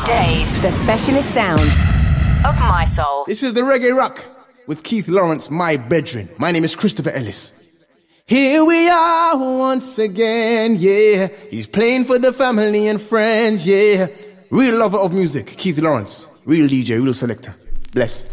Days, the specialist sound of my soul. This is the Reggae Rock with Keith Lawrence, my brethren. My name is Christopher Ellis. Here we are once again, yeah. He's playing for the family and friends, yeah. Real lover of music, Keith Lawrence. Real DJ, real selector. Bless.